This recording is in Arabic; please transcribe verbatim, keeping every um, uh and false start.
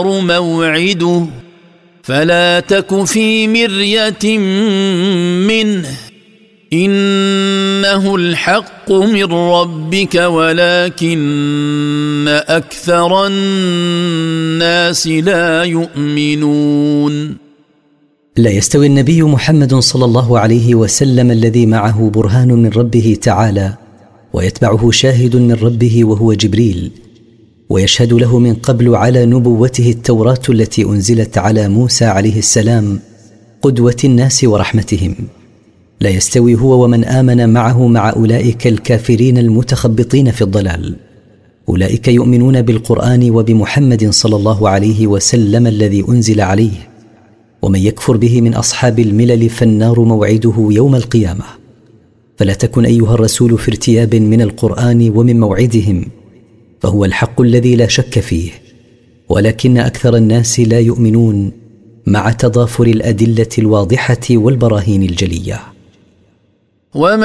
موعده فلا تك في مرية منه إنه الحق من ربك ولكن أكثر الناس لا يؤمنون. لا يستوي النبي محمد صلى الله عليه وسلم الذي معه برهان من ربه تعالى ويتبعه شاهد من ربه وهو جبريل ويشهد له من قبل على نبوته التوراة التي أنزلت على موسى عليه السلام قدوة الناس ورحمتهم. لا يستوي هو ومن آمن معه مع أولئك الكافرين المتخبطين في الضلال. أولئك يؤمنون بالقرآن وبمحمد صلى الله عليه وسلم الذي أنزل عليه، ومن يكفر به من أصحاب الملل فالنار موعده يوم القيامة. فلا تكن أيها الرسول في ارتياب من القرآن ومن موعدهم، فهو الحق الذي لا شك فيه، ولكن أكثر الناس لا يؤمنون مع تضافر الأدلة الواضحة والبراهين الجلية.